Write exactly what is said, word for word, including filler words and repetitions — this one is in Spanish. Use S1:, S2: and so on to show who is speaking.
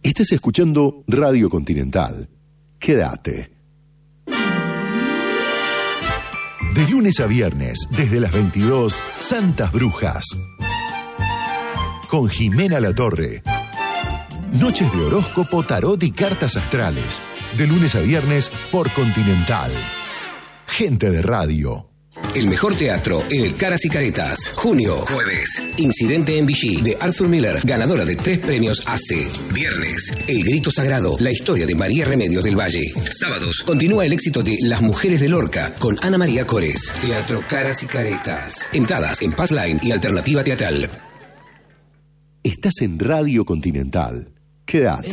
S1: Estás escuchando Radio Continental. Quédate. De lunes a viernes, desde las veintidós, Santas Brujas. Con Jimena Latorre. Noches de horóscopo, tarot y cartas astrales. De lunes a viernes por Continental. Gente de radio.
S2: El mejor teatro en el Caras y Caretas. Junio, jueves. Incidente en Vichy, de Arthur Miller, ganadora de tres premios A C E. Viernes, El Grito Sagrado, la historia de María Remedios del Valle. Sábados, continúa el éxito de Las Mujeres de Lorca, con Ana María Cores. Teatro Caras y Caretas. Entradas en Passline y Alternativa Teatral.
S1: Estás en Radio Continental. Quédate.